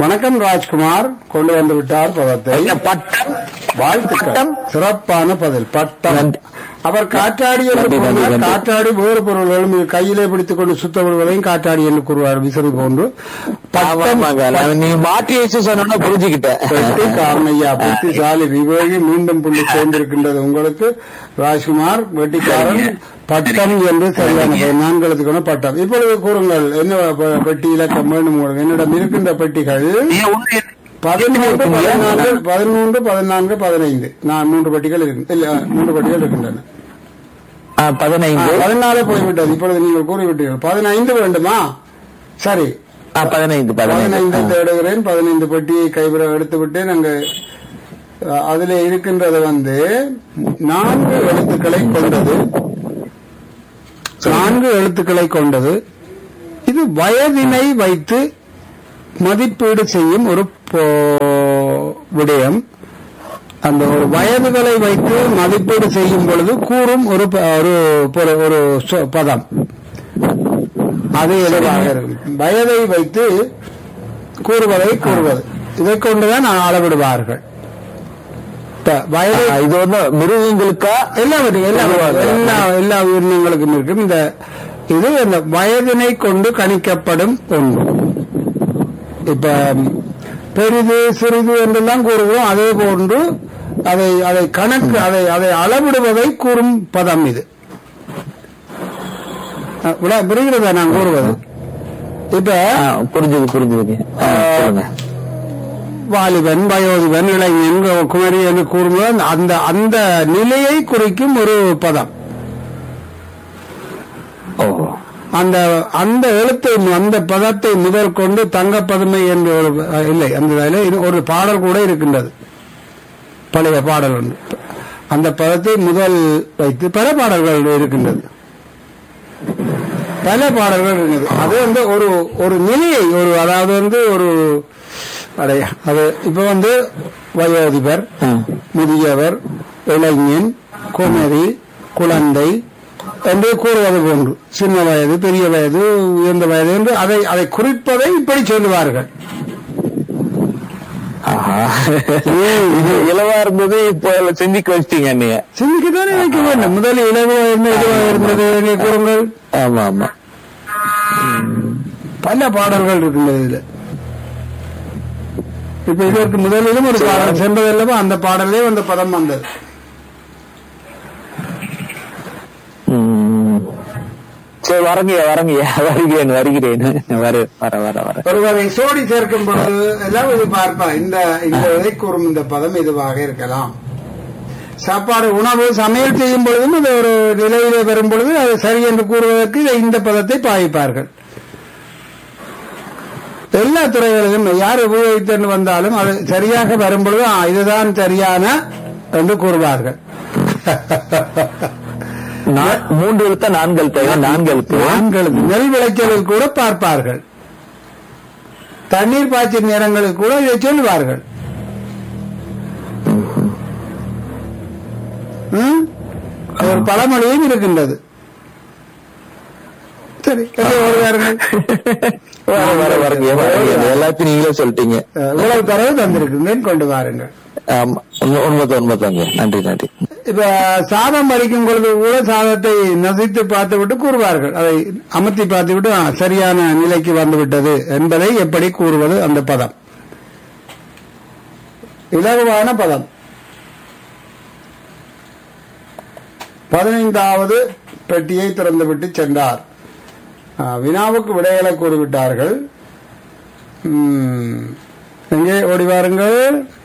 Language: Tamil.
வணக்கம் ராஜ்குமார், கொண்டு வந்து விட்டார் பதத்தை. பட்டம். வாழ்த்துக்கள், சிறப்பான பதில். பட்டம். அவர் காற்றாடி என்று கூறினார். காற்றாடி வேறு பொருள்களும் கையிலே பிடித்துக் கொண்டு சுத்தவர்களையும் காற்றாடி என்று கூறுவார், விசிறி போன்று. நீ மாற்றி வச்சு சொன்னா புரிஞ்சுக்கிட்டேன். காரணையா புத்திசாலி விவேகி மீண்டும் புள்ளி சேர்ந்திருக்கின்றது உங்களுக்கு. ராஜ்குமார் வெட்டிக்காரன். பட்டம் என்று சரியான நான்களுக்கான பட்டம். இப்பொழுது கூறுங்கள், என்ன பெட்டி இலக்கம் வேண்டும் உங்களுக்கு? என்னிடம் இருக்கின்ற பெட்டிகள் 13, 14, 14, 15. நான் 3 பெட்டிகள் இருக்கின்றன. 14 போய்விட்டது. இப்பொழுது நீங்கள் கூறிவிட்டீர்கள் 15 வேண்டுமா? சரி, 15 தேடுகிறேன். 15 பெட்டியை கைவிட எடுத்து விட்டேன். அங்கு அதிலே இருக்கின்றது 4 எழுத்துக்களை கொண்டது. 4 எழுத்துக்களை கொண்டது. இது வயதினை வைத்து மதிப்பீடு செய்யும் ஒரு விடயம். அந்த ஒரு வயதுகளை வைத்து மதிப்பீடு செய்யும் பொழுது கூறும் ஒரு பதம். அது எதுவாக இருக்கும்? வயதை வைத்து கூறுவது. இதை கொண்டுதான் அளவிடுவார்கள். இது மிருகங்களுக்கா? எல்லா உயிரினங்களுக்கும் இருக்கும். இது இந்த வயதினை கொண்டு கணிக்கப்படும் ஒன்று. இப்ப பெரிது சிறிது என்றெல்லாம் கூறுகிறோம். அதே போன்று அதை கணக்கு அதை அளவிடுவதை கூறும் பதம் இது. புரிகிறதா நான் கூறுவது? இப்ப புரிஞ்சது. வாலிபன், வயோதிபன், இளைஞன், குமரி என்று கூறும்போது அந்த நிலையை குறிக்கும் ஒரு பதம். அந்த எழுத்தை, அந்த பதத்தை முதல் கொண்டு தங்கப்பதுமை என்று இல்லை, அந்த ஒரு பாடல் கூட இருக்கின்றது, பழைய பாடல் ஒன்று. அந்த பதத்தை முதல் வைத்து பல பாடல்கள் இருக்கின்றது. அது ஒரு நிலையை, அதாவது ஒரு அது இப்ப வயோதிபர், முதியவர், இளைஞன், குமரி, குழந்தை என்று கூறுவது போன்று, சின்ன வயது, பெரிய வயது, உயர்ந்த வயது என்று அதை குறிப்பதை இப்படி சொல்லுவார்கள். இலவா இருந்தது, இப்போ சிந்திக்க வச்சிட்டீங்க. நீங்க சிந்திக்கத்தானே வைக்க வேண்டும். முதல் இலவா இருந்தது கூறுங்கள். ஆமா, பல பாடல்கள் இருக்கின்றது இதுல. இப்ப இதற்கு முதலிலும் ஒரு பாடல் சென்றதல்லவா, அந்த பாடலே அந்த பதம் வந்தது. சரி, வருகிறேன். ஒருவரை சோடி சேர்க்கும் பொழுது எல்லாம் இது பார்ப்பா, இந்த இதை கூறும் இந்த பதம் இதுவாக இருக்கலாம். சாப்பாடு, உணவு, சமையல் செய்யும் பொழுதும் அது ஒரு நிலையிலே வரும் பொழுது அது சரி என்று கூறுவதற்கு இந்த பதத்தை பாவிப்பார்கள். எல்லா துறைகளிலும் யார் உபயோகித்து வந்தாலும் அது சரியாக வரும் பொழுது இதுதான் சரியான என்று கூறுவார்கள். 3 எழுத்த 4 எழுத்து 4 எழுத்து. நெல் விளைச்சலில் கூட பார்ப்பார்கள். தண்ணீர் பாய்ச்சும் நேரங்களில் கூட இதை சொல்லுவார்கள். ஒரு பழமொழியும் இருக்கின்றது. சரி, எல்லாத்தையும் நீங்களே சொல்லிட்டீங்க. இவ்வளவு தரவு தந்திருக்கிறேன், கொண்டு வாருங்கள். உண்மைதாங்க. நன்றி. இப்ப சாதம் வடிக்கும் பொழுது கூட சாதத்தை நசித்து பார்த்து விட்டு கூறுவார்கள். அதை அமர்த்தி பார்த்து விட்டு சரியான நிலைக்கு வந்துவிட்டது என்பதை எப்படி கூறுவது? அந்த பதம் இலகுவான பதம். 15வது பெட்டியை திறந்துவிட்டு சென்றார். வினாவுக்கு விடைகளை கூறிவிட்டார்கள். எங்கே ஓடி வாருங்கள்.